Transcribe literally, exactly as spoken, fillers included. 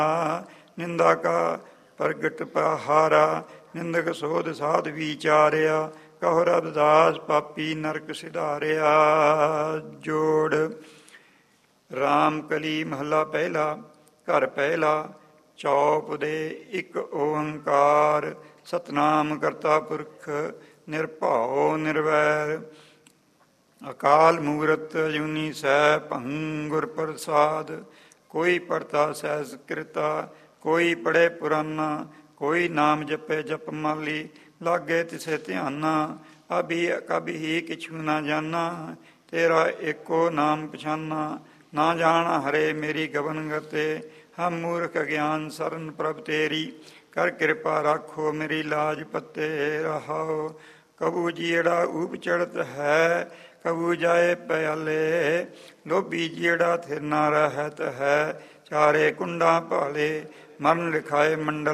ਨਿੰਦਾ ਕਾ ਪ੍ਰਗਟ ਪਹਾਰਾ, ਨਿੰਦਕ ਸੋਧ ਸਾਧ ਵਿਚਾਰਿਆ, ਕਹੋ ਰਬਦਾਸ ਪਾਪੀ ਨਰਕ ਸਿਧਾਰਿਆ। ਜੋੜ। ਰਾਮ ਕਲੀ ਮਹੱਲਾ ਪਹਿਲਾ। ਘਰ ਪਹਿਲਾ। ਚੌਪ ਦੇ ਇੱਕ ਓੰਕਾਰ, ਸਤਨਾਮ ਕਰਤਾ ਪੁਰਖ ਨਿਰਭਉ ਨਿਰਵੈਰ। ਅਕਾਲ ਮੂਰਤ ਅਜੂਨੀ ਸੈ ਭੰ ਗੁਰ ਪ੍ਰਸਾਦ, ਕੋਈ ਪੜਤਾ ਸਹਿਜ ਕਿਰਤਾ, ਕੋਈ ਪੜ੍ਹੇ ਪੁਰਾਨਾ, ਕੋਈ ਨਾਮ ਜਪੇ ਜਪ ਮਾਲੀ, ਲਾਗੇ ਤਿਸੇ ਧਿਆਨਾ। ਅਭੀ ਕਭੀ ਹੀ ਕਿਛੂ ਨਾ ਜਾਨਾ, ਤੇਰਾ ਏਕੋ ਨਾਮ ਪਛਾਨਾ। ਨਾ ਜਾਣ ਹਰੇ ਮੇਰੀ ਗਵਨ ਗਤੇ, ਹਮ ਮੂਰਖ ਗਿਆਨ ਸਰਨ ਪ੍ਰਭ ਤੇਰੀ। ਕਰ ਕਿਰਪਾ ਰਾਖੋ ਮੇਰੀ ਲਾਜ ਪੱਤੇ ਰਹਾਓ। ਕਬੂ ਜਿਹੜਾ ਊਪ ਚੜਤ ਹੈ, ਕਬੂ ਜਾਏ ਪਿਆਲੇ, ਲੋਭੀ ਜਿਹੜਾ ਥਿਰ ਨਾ ਰਹਿਤ ਹੈ। ਚਾਰੇ ਕੁੰਡਾਂ ਭਾਲੇ, ਮਰਨ ਲਿਖਾਏ ਮੰਡਲ